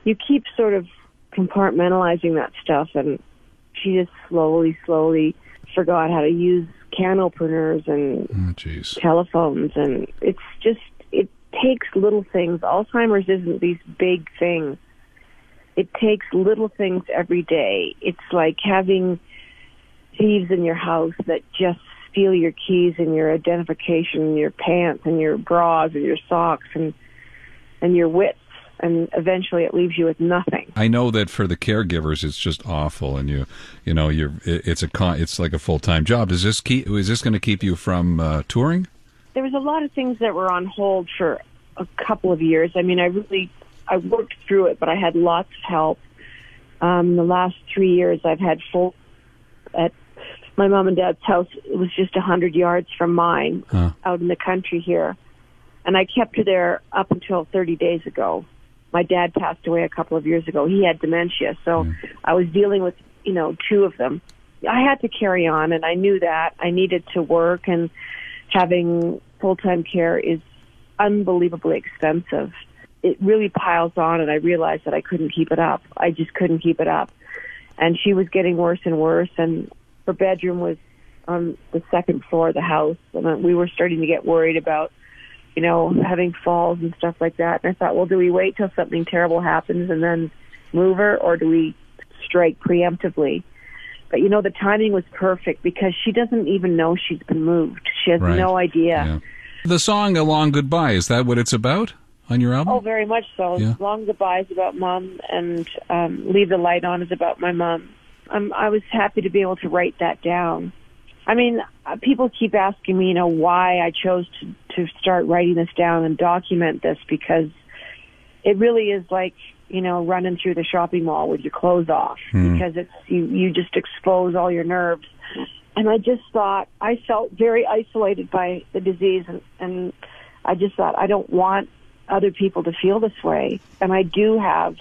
you keep sort of compartmentalizing that stuff, and she just slowly forgot how to use can openers and telephones, and it takes little things. Alzheimer's isn't these big things. It takes little things every day. It's like having thieves in your house that just steal your keys and your identification and your pants and your bras and your socks and your wits, and eventually it leaves you with nothing. I know that for the caregivers it's just awful, and it's like a full-time job. Is this going to keep you from touring? There was a lot of things that were on hold for a couple of years. I mean, I worked through it, but I had lots of help. The last 3 years I've had full at my mom and dad's house. It was just 100 yards from mine, out in the country here. And I kept her there up until 30 days ago. My dad passed away a couple of years ago. He had dementia, so I was dealing with, two of them. I had to carry on, and I knew that. I needed to work, and having full-time care is unbelievably expensive. It really piles on, and I realized that I couldn't keep it up. I just couldn't keep it up. And she was getting worse and worse, and her bedroom was on the second floor of the house, and we were starting to get worried about, having falls and stuff like that. And I thought, well, do we wait till something terrible happens and then move her, or do we strike preemptively? But, the timing was perfect because she doesn't even know she's been moved. She has no idea. Yeah. The song A Long Goodbye, is that what it's about on your album? Oh, very much so. Yeah. Long Goodbye is about Mom, and Leave the Light On is about my mom. I was happy to be able to write that down. I mean, people keep asking me, why I chose to start writing this down and document this, because it really is like, running through the shopping mall with your clothes off, because it's you just expose all your nerves. And I just thought, I felt very isolated by the disease, and I just thought, I don't want other people to feel this way. And I do have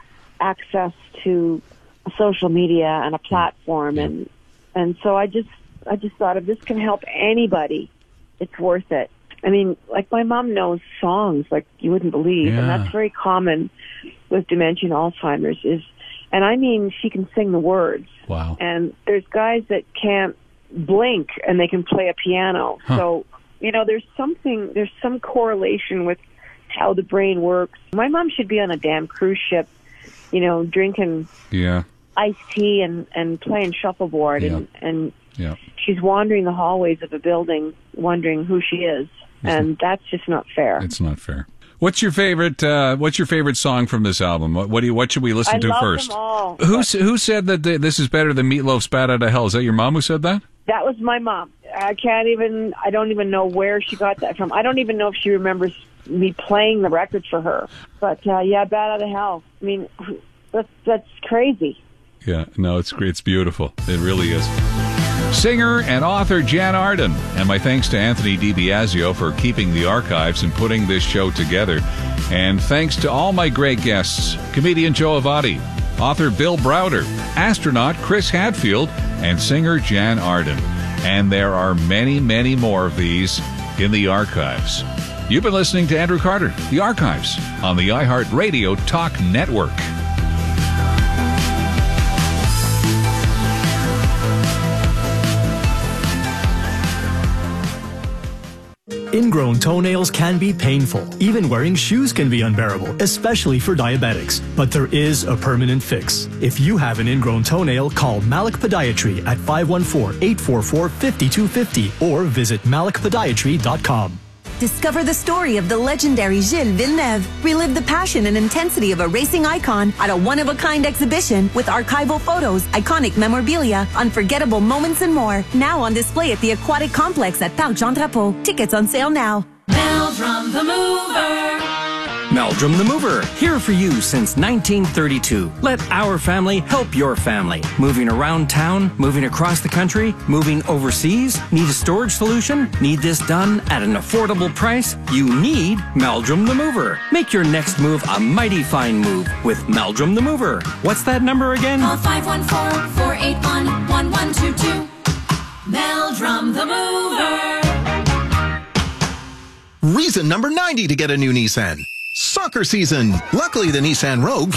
access to social media and a platform, and so I just thought, if this can help anybody, it's worth it. I mean, like, my mom knows songs like you wouldn't believe, and that's very common with dementia and Alzheimer's. And I mean, she can sing the words. Wow. And there's guys that can't blink and they can play a piano. So, there's some correlation with how the brain works. My mom should be on a damn cruise ship, drinking iced tea and playing shuffleboard, and she's wandering the hallways of a building wondering who she is, and that's just not fair. It's not fair. What's your favorite song from this album? What should we listen to first? Them all. Who said that this is better than Meatloaf's Bat Out of Hell? Is that your mom who said that? That was my mom. I don't even know where she got that from. I don't even know if she remembers me playing the record for her. But Bat Out of Hell. I mean, that's crazy. Yeah, no, it's great. It's beautiful. It really is. Singer and author Jann Arden. And my thanks to Anthony DiBiasio for keeping the archives and putting this show together. And thanks to all my great guests, comedian Joe Avati, author Bill Browder, astronaut Chris Hadfield, and singer Jann Arden. And there are many, many more of these in the archives. You've been listening to Andrew Carter, The Archives, on the iHeartRadio Talk Network. Ingrown toenails can be painful. Even wearing shoes can be unbearable, especially for diabetics. But there is a permanent fix. If you have an ingrown toenail, call Malik Podiatry at 514-844-5250 or visit malikpodiatry.com. Discover the story of the legendary Gilles Villeneuve. Relive the passion and intensity of a racing icon at a one-of-a-kind exhibition with archival photos, iconic memorabilia, unforgettable moments, and more. Now on display at the Aquatic Complex at Parc Jean Drapeau. Tickets on sale now. Meldrum the Mover. Meldrum the Mover, here for you since 1932. Let our family help your family. Moving around town, moving across the country, moving overseas. Need a storage solution? Need this done at an affordable price? You need Meldrum the Mover. Make your next move a mighty fine move with Meldrum the Mover. What's that number again? Call 514-481-1122. Meldrum the Mover. Reason number 90 to get a new Nissan. Soccer season. Luckily, the Nissan Rogue